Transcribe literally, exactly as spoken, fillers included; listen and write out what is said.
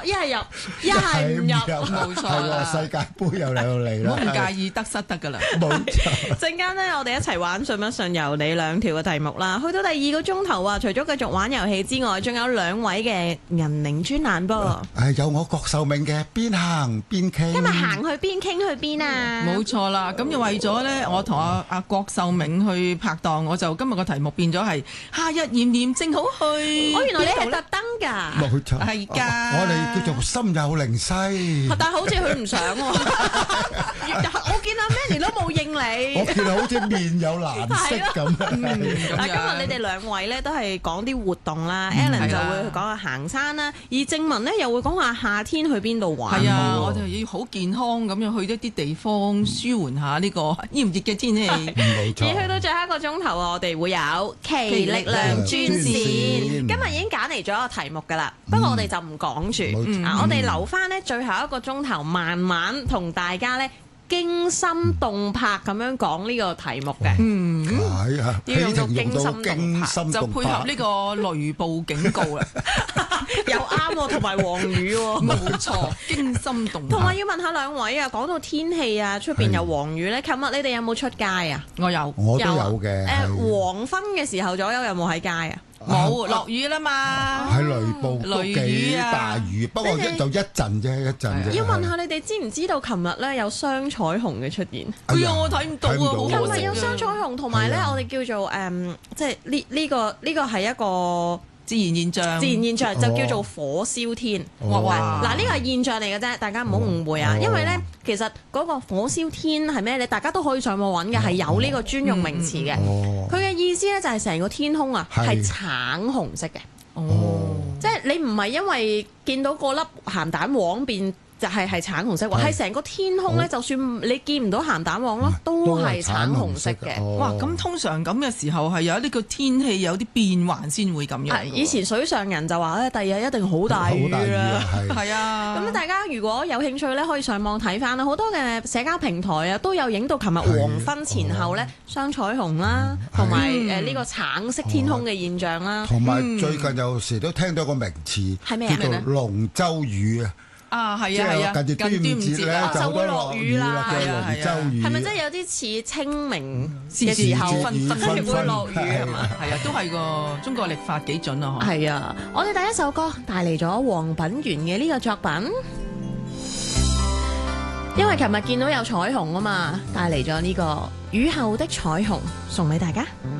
一係入，一係唔入， 冇錯啦。世界盃又嚟到嚟啦， 唔好唔介意得失得㗎啦。 冇錯。 陣間咧，我哋一齊玩信不信由你兩條嘅題目啦。去到第二個鐘頭啊，除咗繼續玩遊戲之外，仲有兩位嘅銀鈴專欄噃。 誒，有我郭秀銘嘅邊行邊傾。 今日行去邊傾去邊啊？ 冇錯啦，咁就為咗咧，我同阿阿郭秀銘去拍檔，我就今日個題目變咗係夏日炎炎正好去。 哦，原來你係特登㗎。 冇錯， 係㗎。 我哋叫做心有靈犀。 但係好似佢唔想喎。我見阿 Manny 都冇應你。 我見到好似面有藍色咁。 嗱，今日你哋兩位咧都係講啲活動啦 ，Alan 就會講下行山啦，而正文咧又會講下夏天去邊度玩。 係啊，我哋要好健康咁樣去一啲地方舒緩下呢個炎熱嘅天氣。 冇錯。 而去到最後一個鐘頭啊，我哋會有奇力量專線。今日已經揀嚟咗一個題目㗎啦，不過我哋就唔講住，啊，我哋留翻咧最後一個鐘頭，慢慢同大家咧驚心動魄咁樣講呢個題目嘅。 嗯， 係啊， 要用到起停用到驚心就動魄， 配合呢個雷暴警告啦， 又啱喎，同埋黃雨喎， 冇錯，驚心動魄。 同埋要問下兩位啊，講到天氣啊，出邊有黃雨咧，琴日你哋有冇出街啊？ 我有， 我都有嘅。 誒，黃昏嘅時候左右有冇喺街啊？ 冇落雨啦嘛， 係雷暴都幾大雨，不過就一陣啫，一陣啫。 要問下你哋知唔知道琴日咧有雙彩虹嘅出現？ 哎呀，我睇唔到啊，好可惜。 琴日有雙彩虹，同埋咧我哋叫做誒，即係呢呢個呢個係一個自然現象， 自然現象就叫做火燒天。 哇哇！ 嗱，呢個係現象嚟嘅啫，大家唔好誤會啊。因為咧，其實嗰個火燒天係咩咧？大家都可以上網揾嘅，係有呢個專用名詞嘅。佢嘅意思咧就係成個天空啊係橙紅色嘅。 哦， 即係你唔係因為見到個粒鹹蛋黃變。就係係橙紅色喎，係成個天空咧，就算你見唔到鹹蛋黃咯，都係橙紅色嘅。 哇！咁通常咁嘅時候係有呢個天氣有啲變幻先會咁樣。 以前水上人就話咧，第日一定好大雨啦。 係啊。 咁大家如果有興趣咧，可以上網睇翻啦，好多嘅社交平台啊都有影到琴日黃昏前後咧雙彩虹啦，同埋誒呢個橙色天空嘅現象啦。 同埋最近有時都聽到個名詞叫做龍舟雨啊。 啊，係啊，係啊， 近住端午節咧就會落雨啦，叫龍舟雨。 係咪真係有啲似清明嘅時候分分分會落雨係嘛？ 係啊，都係個中國曆法幾準啊！ 係啊，我哋第一首歌帶嚟咗黃品源嘅呢個作品，因為琴日見到有彩虹啊嘛，帶嚟咗呢個雨後的彩虹送俾大家。